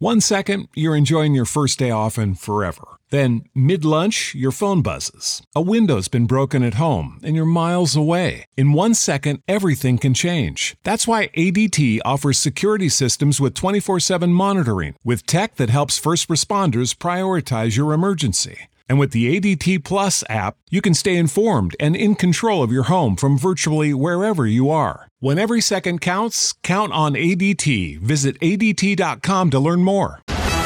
1 second, you're enjoying your first day off and forever. Then, mid-lunch, your phone buzzes. A window's been broken at home and you're miles away. In 1 second, everything can change. That's why ADT offers security systems with 24/7 monitoring, with tech that helps first responders prioritize your emergency. And with the ADT Plus app, you can stay informed and in control of your home from virtually wherever you are. When every second counts, count on ADT. Visit ADT.com to learn more.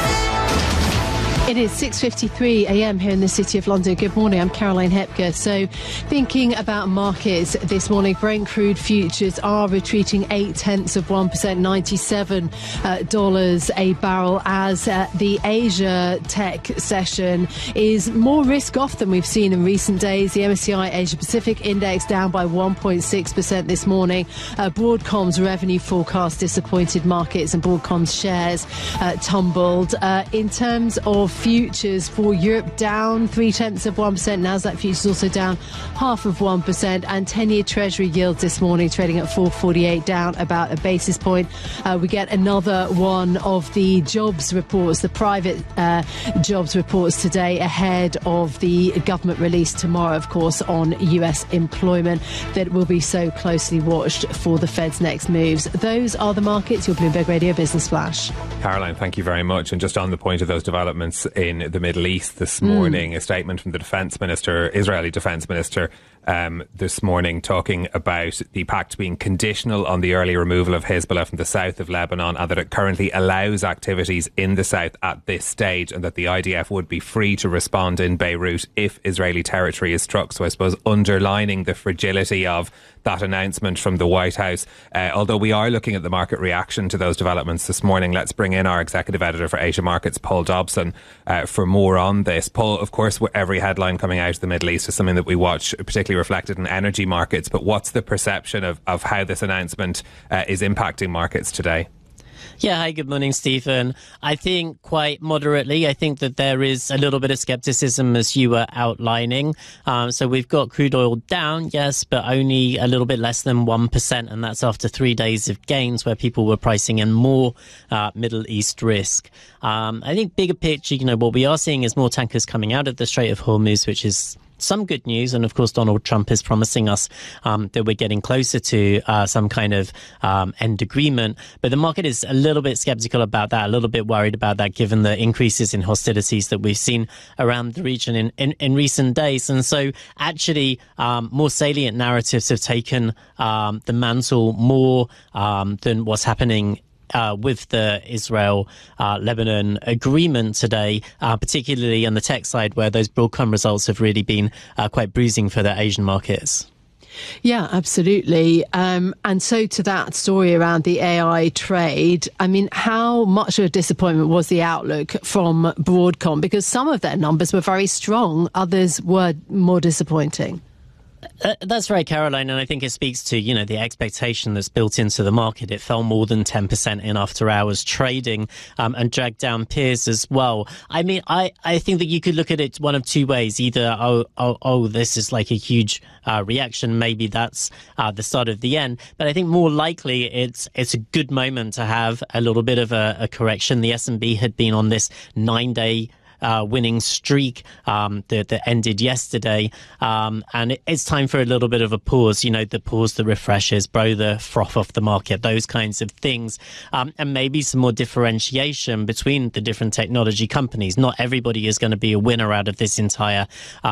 It is 6:53 a.m. here in the City of London. Good morning, I'm Caroline Hepker. So thinking about markets this morning, Brent crude futures are retreating 0.8%, $97 a barrel, as the Asia tech session is more risk off than we've seen in recent days. The MSCI Asia Pacific Index down by 1.6% this morning. Broadcom's revenue forecast disappointed markets and Broadcom's shares tumbled. In terms of futures for Europe, down 0.3%. Nasdaq futures also down 0.5%, and 10-year Treasury yields this morning trading at 4.48, down about a basis point. We get another one of the jobs reports, the private jobs reports today, ahead of the government release tomorrow, of course, on US employment, that will be so closely watched for the Fed's next moves. Those are the markets. Your Bloomberg Radio Business Flash. Caroline, thank you very much. And just on the point of those developments in the Middle East this morning, a statement from the Defence Minister, Israeli Defence Minister, this morning, talking about the pact being conditional on the early removal of Hezbollah from the south of Lebanon, and that it currently allows activities in the south at this stage, and that the IDF would be free to respond in Beirut if Israeli territory is struck. So I suppose underlining the fragility of that announcement from the White House. Although we are looking at the market reaction to those developments this morning, let's bring in our executive editor for Asia Markets, Paul Dobson, for more on this. Paul, of course, every headline coming out of the Middle East is something that we watch, particularly reflected in energy markets. But what's the perception of how this announcement is impacting markets today? Yeah, hi, good morning, Stephen. I think quite moderately. I think that there is a little bit of skepticism, as you were outlining. So we've got crude oil down, yes, but only a little bit less than 1%. And that's after 3 days of gains where people were pricing in more Middle East risk. I think bigger picture, what we are seeing is more tankers coming out of the Strait of Hormuz, which is some good news. And of course, Donald Trump is promising us that we're getting closer to some kind of end agreement. But the market is a little bit skeptical about that, a little bit worried about that, given the increases in hostilities that we've seen around the region in recent days. And so actually, more salient narratives have taken the mantle more than what's happening with the Israel-Lebanon agreement today, particularly on the tech side, where those Broadcom results have really been quite bruising for the Asian markets. Yeah, absolutely. And so to that story around the AI trade, I mean, how much of a disappointment was the outlook from Broadcom? Because some of their numbers were very strong, others were more disappointing. That's right, Caroline, and I think it speaks to, the expectation that's built into the market. It fell more than 10% in after-hours trading and dragged down peers as well. I mean, I think that you could look at it one of two ways. Either, this is like a huge reaction. Maybe that's the start of the end. But I think more likely it's a good moment to have a little bit of a correction. The S&P had been on this 9-day winning streak that ended yesterday. And it's time for a little bit of a pause, the pause, the refreshes, blow the froth off the market, those kinds of things. And maybe some more differentiation between the different technology companies. Not everybody is going to be a winner out of this entire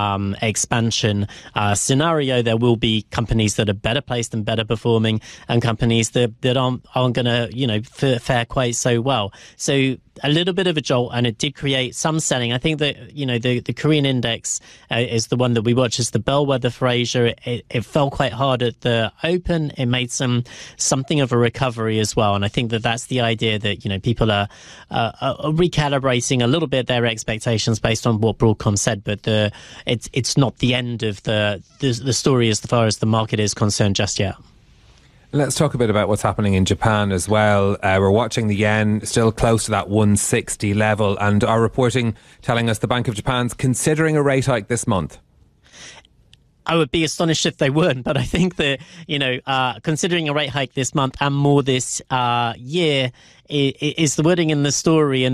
expansion scenario. There will be companies that are better placed and better performing, and companies that aren't going to, fare quite so well. So a little bit of a jolt, and it did create some selling. I think that, the Korean index is the one that we watch as the bellwether for Asia. It fell quite hard at the open. It made something of a recovery as well. And I think that that's the idea that, people are recalibrating a little bit their expectations based on what Broadcom said. But it's not the end of the story as far as the market is concerned just yet. Let's talk a bit about what's happening in Japan as well. We're watching the yen still close to that 160 level, and our reporting telling us the Bank of Japan's considering a rate hike this month. I would be astonished if they weren't, but I think that, considering a rate hike this month and more this year is the wording in the story. And